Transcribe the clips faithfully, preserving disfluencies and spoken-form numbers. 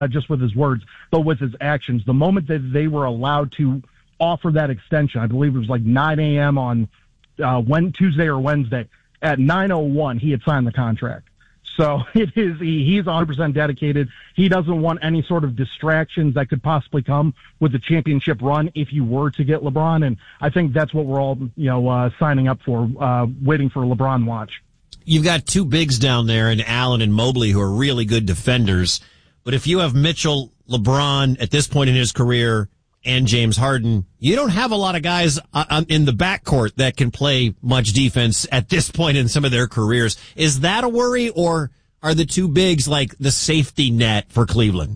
uh, just with his words, but with his actions. The moment that they were allowed to offer that extension, I believe it was like nine a.m. on uh, when, Tuesday or Wednesday, at nine oh one, he had signed the contract. So it is, he, he's one hundred percent dedicated. He doesn't want any sort of distractions that could possibly come with the championship run if you were to get LeBron. And I think that's what we're all, you know, uh, signing up for, uh, waiting for LeBron watch. You've got two bigs down there in Allen and Mobley who are really good defenders. But if you have Mitchell, LeBron at this point in his career, and James Harden, you don't have a lot of guys uh, in the backcourt that can play much defense at this point in some of their careers. Is that a worry, or are the two bigs like the safety net for Cleveland?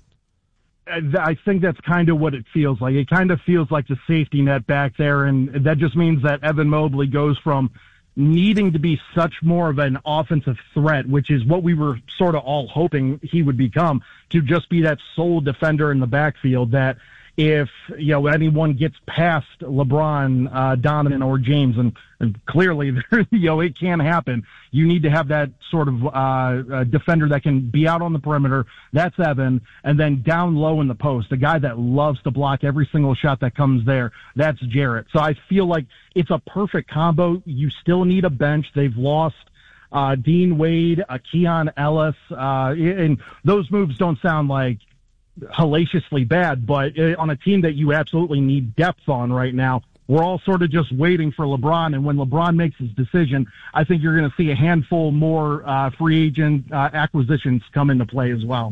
I think that's kind of what it feels like. It kind of feels like the safety net back there, and that just means that Evan Mobley goes from needing to be such more of an offensive threat, which is what we were sort of all hoping he would become, to just be that sole defender in the backfield that if, you know, anyone gets past LeBron, uh, Donovan, or James, and, and clearly, you know, it can happen. You need to have that sort of, uh, uh, defender that can be out on the perimeter. That's Evan. And then down low in the post, a guy that loves to block every single shot that comes there. That's Jarrett. So I feel like it's a perfect combo. You still need a bench. They've lost uh, Dean Wade, uh, Keon Ellis, uh, and those moves don't sound like hellaciously bad, but on a team that you absolutely need depth on right now, we're all sort of just waiting for LeBron. And when LeBron makes his decision, I think you're going to see a handful more uh, free agent uh, acquisitions come into play as well.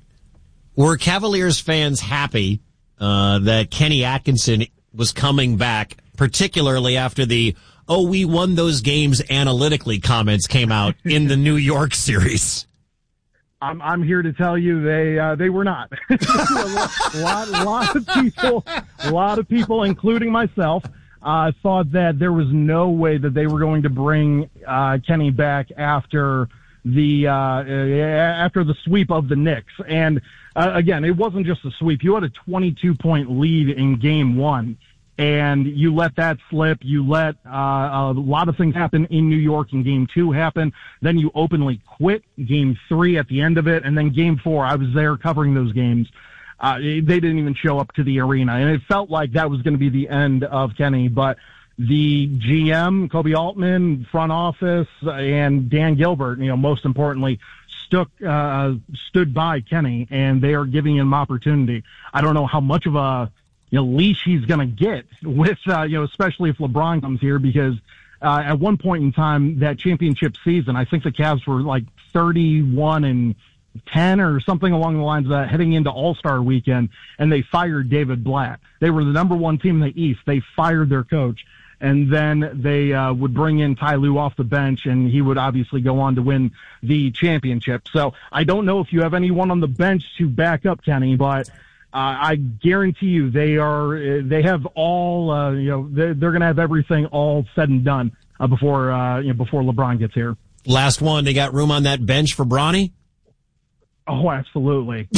Were Cavaliers fans happy uh, that Kenny Atkinson was coming back, particularly after the, oh, we won those games analytically comments came out in the New York series? I'm I'm here to tell you they uh, they were not. a lot a lot of people, a lot of people, including myself, uh, thought that there was no way that they were going to bring uh, Kenny back after the uh, after the sweep of the Knicks. And uh, again, it wasn't just a sweep. You had a twenty-two point lead in game one, and you let that slip. You let uh, a lot of things happen in New York, and game two happened. Then you openly quit game three at the end of it. And then game four, I was there covering those games. Uh, they didn't even show up to the arena. And it felt like that was going to be the end of Kenny. But the G M, Kobe Altman, front office, and Dan Gilbert, you know, most importantly, stuck, uh, stood by Kenny, and they are giving him opportunity. I don't know how much of a, you know, leash he's going to get with, uh, you know, especially if LeBron comes here, because uh, at one point in time, that championship season, I think the Cavs were like thirty-one and ten or something along the lines of that heading into All-Star weekend, and they fired David Blatt. They were the number one team in the East. They fired their coach, and then they uh, would bring in Ty Lue off the bench, and he would obviously go on to win the championship. So I don't know if you have anyone on the bench to back up Kenny, but Uh, I guarantee you they are, they have all, uh, you know, they're, they're going to have everything all said and done uh, before, uh, you know, before LeBron gets here. Last one, they got room on that bench for Bronny? Oh, absolutely.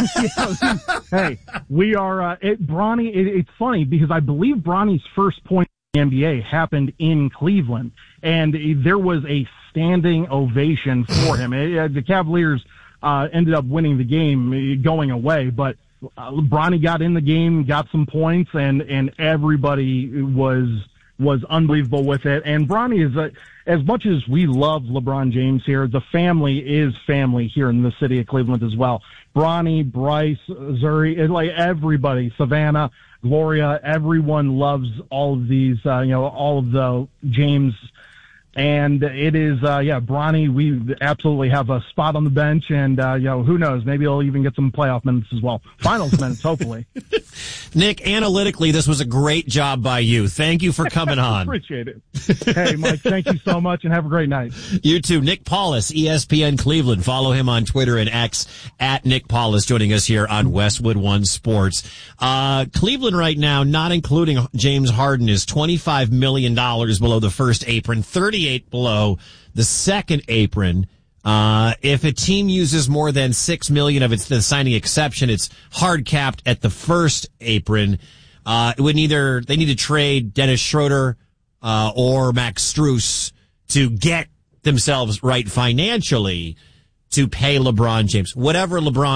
Hey, we are, uh, it, Bronny, it, it's funny because I believe Bronny's first point in the N B A happened in Cleveland, and there was a standing ovation for him. It, uh, the Cavaliers uh, ended up winning the game going away, but Uh, Bronny got in the game, got some points, and, and everybody was was unbelievable with it. And Bronny is, a, as much as we love LeBron James here, the family is family here in the city of Cleveland as well. Bronny, Bryce, Zuri, like everybody, Savannah, Gloria, everyone loves all of these, uh, you know, all of the James. And it is, uh, yeah, Bronny, we absolutely have a spot on the bench, and, uh, you know, who knows, maybe he'll even get some playoff minutes as well. Finals minutes, hopefully. Nick, analytically, this was a great job by you. Thank you for coming on. Appreciate it. Hey, Mike, thank you so much, and have a great night. You too. Nick Paulus, E S P N Cleveland. Follow him on Twitter and X, at Nick Paulus, joining us here on Westwood One Sports. Uh, Cleveland right now, not including James Harden, is twenty-five million dollars below the first apron, thirty-eight below the second apron. Uh, if a team uses more than six million of its the signing exception, it's hard capped at the first apron. Uh, it would either, they need to trade Dennis Schroeder, uh, or Max Strus to get themselves right financially to pay LeBron James. Whatever LeBron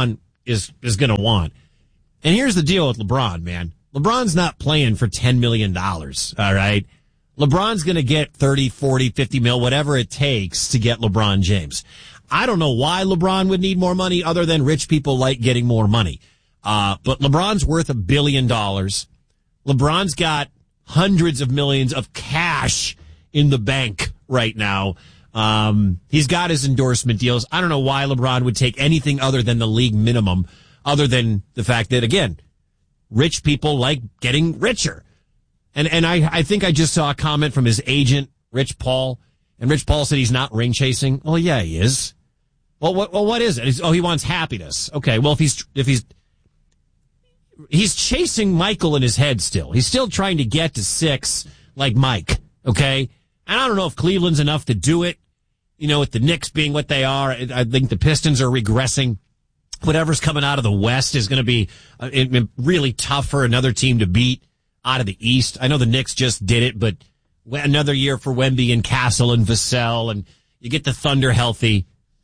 is, is going to want. And here's the deal with LeBron, man. LeBron's not playing for ten million dollars, all right? LeBron's going to get thirty, forty, fifty mil, whatever it takes to get LeBron James. I don't know why LeBron would need more money other than rich people like getting more money. Uh, but LeBron's worth a billion dollars. LeBron's got hundreds of millions of cash in the bank right now. Um, he's got his endorsement deals. I don't know why LeBron would take anything other than the league minimum, other than the fact that, again, rich people like getting richer. And and I, I think I just saw a comment from his agent, Rich Paul, and Rich Paul said he's not ring chasing. Well, yeah, he is. Well, what well, what is it? He's, oh, he wants happiness. Okay, well, if he's if he's he's chasing Michael in his head still. He's still trying to get to six like Mike. Okay, and I don't know if Cleveland's enough to do it. You know, with the Knicks being what they are, I think the Pistons are regressing. Whatever's coming out of the West is going to be uh, really tough for another team to beat out of the East. I know the Knicks just did it, but another year for Wemby and Castle and Vassell, and you get the Thunder healthy.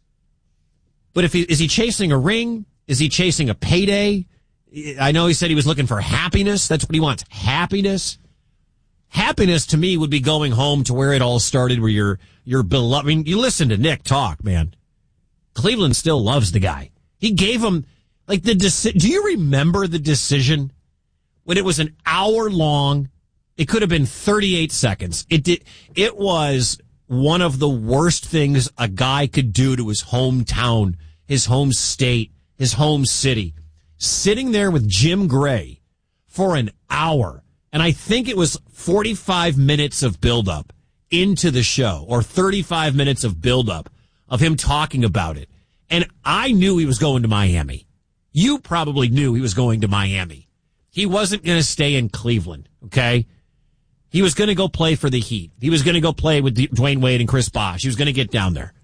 But if he, is he chasing a ring? Is he chasing a payday? I know he said he was looking for happiness. That's what he wants. Happiness. Happiness to me would be going home to where it all started, where you're, you're beloved. I mean, you listen to Nick talk, man. Cleveland still loves the guy. He gave him, like, the decision. Do you remember the decision when it was an hour long? It could have been thirty-eight seconds. It did. It was one of the worst things a guy could do to his hometown, his home state, his home city. Sitting there with Jim Gray for an hour. And I think it was forty-five minutes of buildup into the show, or thirty-five minutes of buildup of him talking about it. And I knew he was going to Miami. You probably knew he was going to Miami. He wasn't going to stay in Cleveland, okay? He was going to go play for the Heat. He was going to go play with Dwayne Wade and Chris Bosh. He was going to get down there.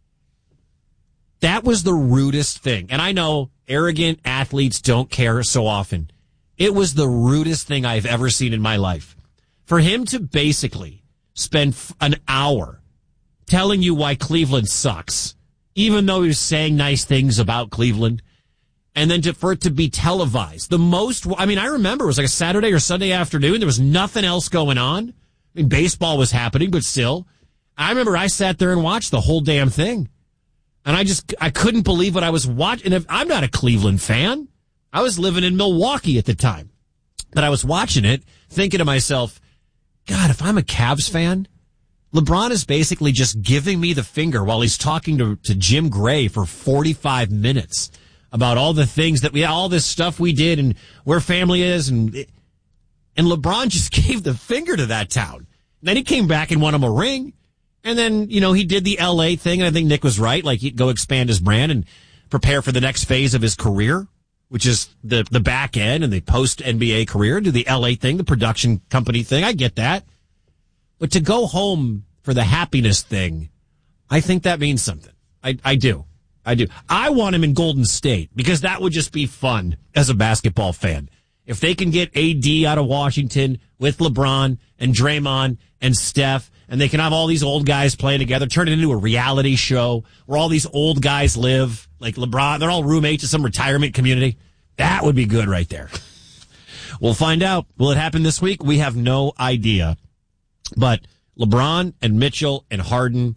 That was the rudest thing. And I know arrogant athletes don't care so often. It was the rudest thing I've ever seen in my life. For him to basically spend an hour telling you why Cleveland sucks, even though he was saying nice things about Cleveland, and then to, for it to be televised. The most, I mean, I remember it was like a Saturday or Sunday afternoon. There was nothing else going on. I mean, baseball was happening, but still. I remember I sat there and watched the whole damn thing. And I just, I couldn't believe what I was watching. And I'm not a Cleveland fan. I was living in Milwaukee at the time. But I was watching it, thinking to myself, God, if I'm a Cavs fan, LeBron is basically just giving me the finger while he's talking to, to Jim Gray for forty-five minutes about all the things that we, all this stuff we did and where family is. And, and LeBron just gave the finger to that town. And then he came back and won him a ring. And then, you know, he did the L A thing. And I think Nick was right. Like, he'd go expand his brand and prepare for the next phase of his career, which is the, the back end and the post N B A career, do the L A thing, the production company thing. I get that. But to go home for the happiness thing, I think that means something. I, I do. I do. I want him in Golden State because that would just be fun as a basketball fan. If they can get A D out of Washington with LeBron and Draymond and Steph, and they can have all these old guys playing together, turn it into a reality show where all these old guys live, like LeBron, they're all roommates at some retirement community. That would be good right there. We'll find out. Will it happen this week? We have no idea. But LeBron and Mitchell and Harden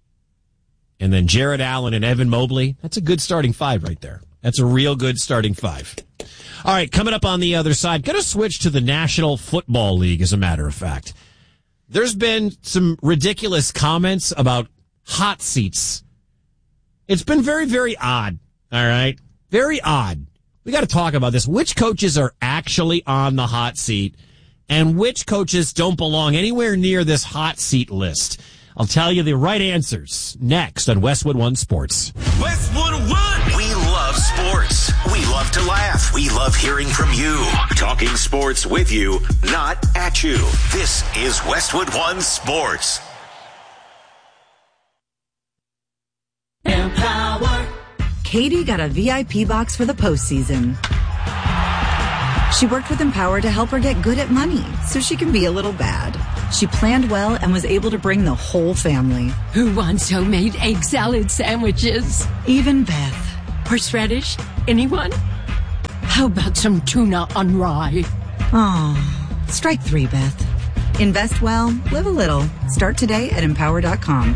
and then Jared Allen and Evan Mobley, that's a good starting five right there. That's a real good starting five. All right, coming up on the other side, going to switch to the National Football League, as a matter of fact. There's been some ridiculous comments about hot seats. It's been very, very odd, all right? Very odd. We got to talk about this. Which coaches are actually on the hot seat and which coaches don't belong anywhere near this hot seat list? I'll tell you the right answers next on Westwood One Sports. Westwood One! We love sports. We love to laugh. We love hearing from you. Talking sports with you, not at you. This is Westwood One Sports. Empower. Katie got a V I P box for the postseason. She worked with Empower to help her get good at money so she can be a little bad. She planned well and was able to bring the whole family. Who wants homemade egg salad sandwiches? Even Beth. Horseradish? Anyone? How about some tuna on rye? Oh, strike three, Beth. Invest well, live a little. Start today at empower dot com.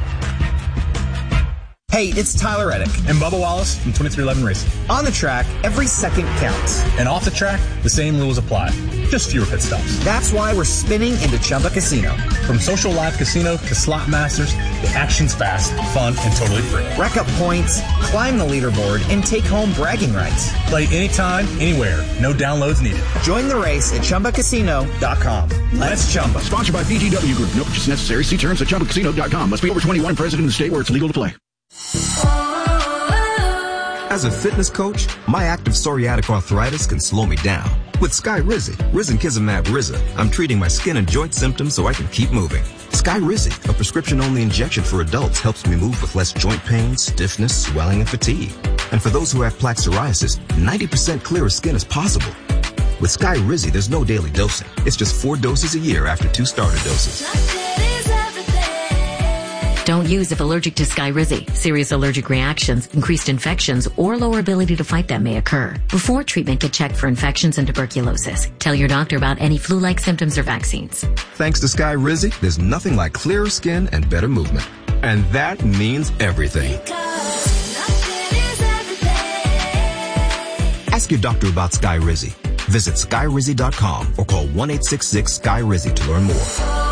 Hey, it's Tyler Reddick and Bubba Wallace from twenty-three eleven Racing. On the track, every second counts. And off the track, the same rules apply. Just fewer pit stops. That's why we're spinning into Chumba Casino. From social live casino to slot masters, the action's fast, fun, and totally free. Rack up points, climb the leaderboard, and take home bragging rights. Play anytime, anywhere. No downloads needed. Join the race at Chumba Casino dot com. Let's Chumba. Sponsored by B G W Group. No purchase necessary. See terms at Chumba Casino dot com. Must be over twenty-one, present in the state where it's legal to play. As a fitness coach, my active psoriatic arthritis can slow me down. With Skyrizi, Risankizumab Riza, I'm treating my skin and joint symptoms so I can keep moving. Skyrizi, a prescription-only injection for adults, helps me move with less joint pain, stiffness, swelling, and fatigue. And for those who have plaque psoriasis, ninety percent clearer skin is possible. With Skyrizi, there's no daily dosing. It's just four doses a year after two starter doses. Don't use if allergic to Skyrizi. Serious allergic reactions, increased infections, or lower ability to fight them may occur. Before treatment, get checked for infections and tuberculosis. Tell your doctor about any flu-like symptoms or vaccines. Thanks to Skyrizi, there's nothing like clearer skin and better movement. And that means everything. Ask your doctor about Skyrizi. Visit Skyrizi dot com or call one eight six six Sky Rizi to learn more.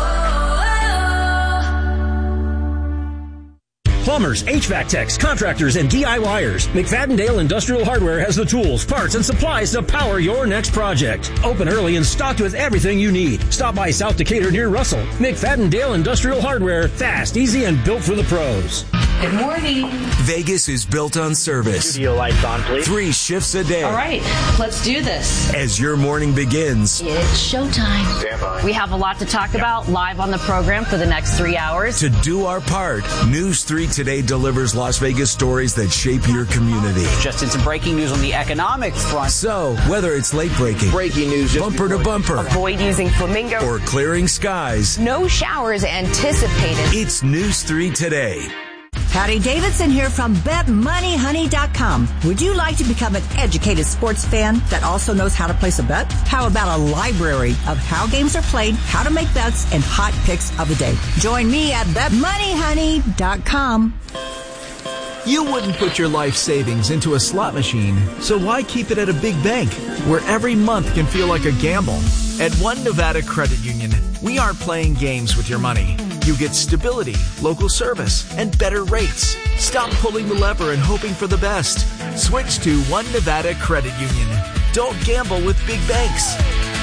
Plumbers, H V A C techs, contractors, and DIYers. McFadden-Dale Industrial Hardware has the tools, parts, and supplies to power your next project. Open early and stocked with everything you need. Stop by South Decatur near Russell. McFadden-Dale Industrial Hardware. Fast, easy, and built for the pros. Good morning. Vegas is built on service. Studio lights on, please. Three shifts a day. All right, let's do this. As your morning begins, it's showtime. Stand by. We have a lot to talk about live on the program for the next three hours. To do our part, News three Today delivers Las Vegas stories that shape your community. Just in some breaking news on the economic front. So, whether it's late breaking, breaking news, just bumper to bumper, avoid using flamingo, or clearing skies, no showers anticipated. It's News three Today. Patty Davidson here from bet money honey dot com. Would you like to become an educated sports fan that also knows how to place a bet? How about a library of how games are played, how to make bets, and hot picks of the day? Join me at bet money honey dot com. You wouldn't put your life savings into a slot machine, so why keep it at a big bank where every month can feel like a gamble? At One Nevada Credit Union, we aren't playing games with your money. You get stability, local service, and better rates. Stop pulling the lever and hoping for the best. Switch to One Nevada Credit Union. Don't gamble with big banks.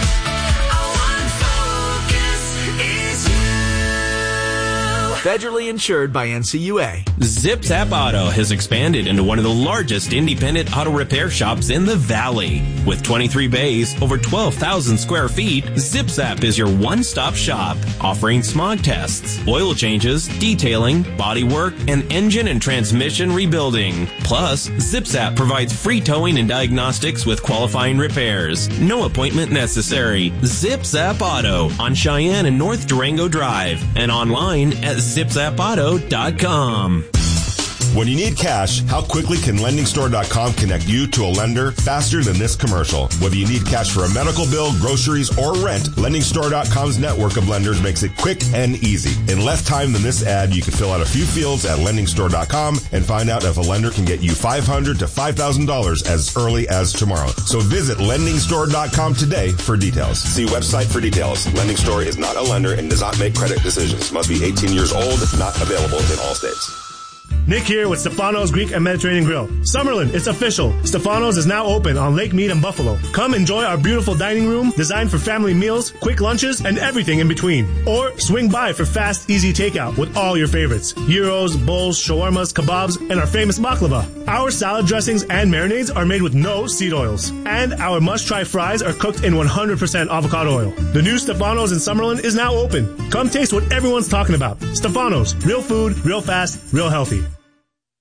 Federally insured by N C U A. ZipZap Auto has expanded into one of the largest independent auto repair shops in the Valley. With twenty-three bays, over twelve thousand square feet, ZipZap is your one-stop shop, offering smog tests, oil changes, detailing, body work, and engine and transmission rebuilding. Plus, ZipZap provides free towing and diagnostics with qualifying repairs. No appointment necessary. ZipZap Auto on Cheyenne and North Durango Drive and online at zip zap auto dot com. When you need cash, how quickly can lending store dot com connect you to a lender faster than this commercial? Whether you need cash for a medical bill, groceries, or rent, lending store dot com's network of lenders makes it quick and easy. In less time than this ad, you can fill out a few fields at lending store dot com and find out if a lender can get you five hundred dollars to five thousand dollars as early as tomorrow. So visit lending store dot com today for details. See website for details. Lending Store is not a lender and does not make credit decisions. Must be eighteen years old, not available in all states. Nick here with Stefano's Greek and Mediterranean Grill. Summerlin, it's official. Stefano's is now open on Lake Mead and Buffalo. Come enjoy our beautiful dining room designed for family meals, quick lunches, and everything in between. Or swing by for fast, easy takeout with all your favorites. Gyros, bowls, shawarmas, kebabs, and our famous baklava. Our salad dressings and marinades are made with no seed oils. And our must-try fries are cooked in one hundred percent avocado oil. The new Stefano's in Summerlin is now open. Come taste what everyone's talking about. Stefano's, real food, real fast, real healthy.